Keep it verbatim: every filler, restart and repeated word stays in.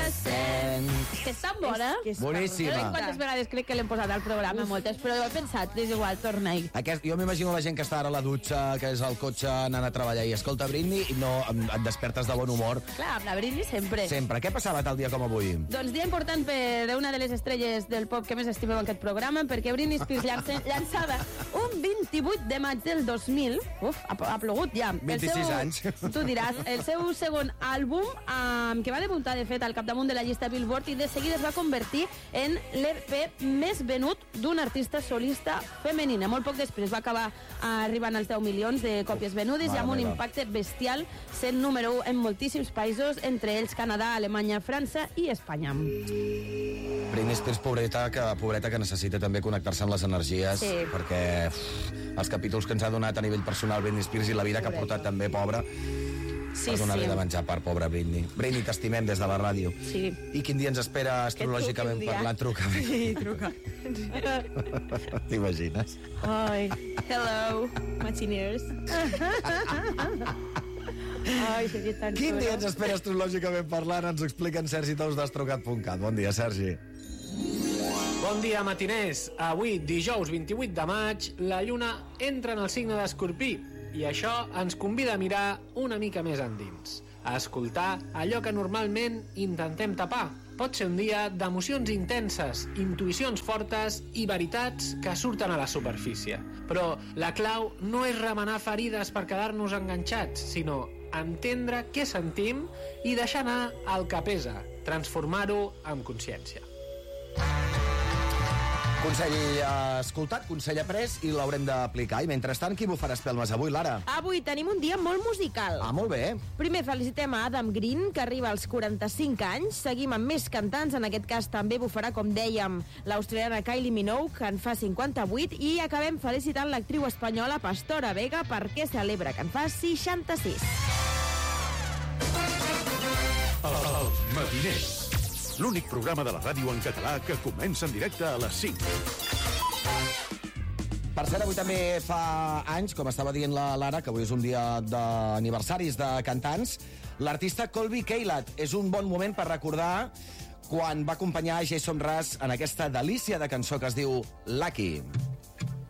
innocent. Que és tan bona. És que és Boníssima. No sé quantes vegades crec que l'hem posat al programa, moltes, però ho he pensat, és igual, torna-hi. Aquest, jo m'imagino la gent que està ara a la dutxa, que és al cotxe anant a treballar i escolta Britney i no et despertes de bon humor. Clar, amb la Britney sempre. Sempre. Què passava tal dia com avui? Doncs dia important per una de les estrelles del pop que més estimeu en aquest programa, perquè Britney Spears llança, llançava un vint-i-vuit de maig del dos mil, uf, ha, ha plogut ja. vint-i-sis anys. Tu diràs, el seu segon àlbum, um, que va debutar, de fet, al capdamunt de la llista Billboard i de seguida es va convertir en l'E P més venut d'una artista solista femenina. Molt poc després va acabar arribant als deu milions de còpies venudes Mare i amb un meva. impacte bestial, sent número u en moltíssims països, entre ells Canadà, Alemanya, França i Espanya. Britney Spears, pobreta, que, pobreta, que necessita també connectar-se amb les energies, Sí. perquè uf, els capítols que ens ha donat a nivell personal Britney Spears i la vida que ha portat també, pobra, Sí, per donar-li sí. de menjar per pobra Britney. Britney, t'estimem des de la ràdio. Sí. I quin dia ens espera astrològicament truqui un dia. parlant? Truca. Sí, truca. T'imagines? Ai, hello, machineers. Ai, seria tan Quin dia xulo. ens espera astrològicament parlant? Ens ho explica en Sergi Tous d'Astrocat punt cat. Bon dia, Sergi. Bon dia, matiners. Avui, dijous vint-i-vuit de maig, la lluna entra en el signe d'Escorpí i això ens convida a mirar una mica més endins, a escoltar allò que normalment intentem tapar. Pot ser un dia d'emocions intenses, intuïcions fortes i veritats que surten a la superfície. Però la clau no és remenar ferides per quedar-nos enganxats, sinó entendre què sentim i deixar anar el que pesa, transformar-ho amb consciència. Consell escoltat, consell après i l'haurem d'aplicar. I mentrestant, qui bufarà espelmes avui, Lara? Avui tenim un dia molt musical. Ah, molt bé. Primer felicitem a Adam Green, que arriba als quaranta-cinc anys. Seguim amb més cantants, en aquest cas també bufarà, com dèiem, l'australiana Kylie Minogue, que en fa cinquanta-vuit, i acabem felicitant l'actriu espanyola Pastora Vega, perquè celebra que en fa seixanta-sis. Els Matiners. L'únic programa de la ràdio en català que comença en directe a les cinc. Per cert, avui també fa anys, com estava dient la Lara, que avui és un dia d'aniversaris de cantants, l'artista Colby Caleb. És un bon moment per recordar quan va acompanyar Jason Mraz en aquesta delícia de cançó que es diu Lucky.